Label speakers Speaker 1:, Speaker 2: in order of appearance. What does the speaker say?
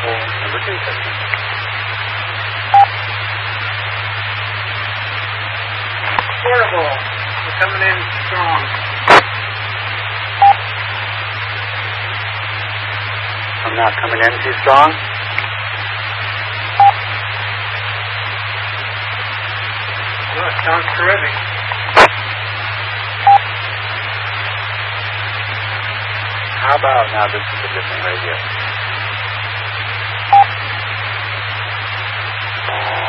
Speaker 1: for number 2 testing.
Speaker 2: Portable. We're coming in strong.
Speaker 1: I'm not coming in too strong.
Speaker 2: Well, it sounds terrific.
Speaker 1: How about now this is a different radio?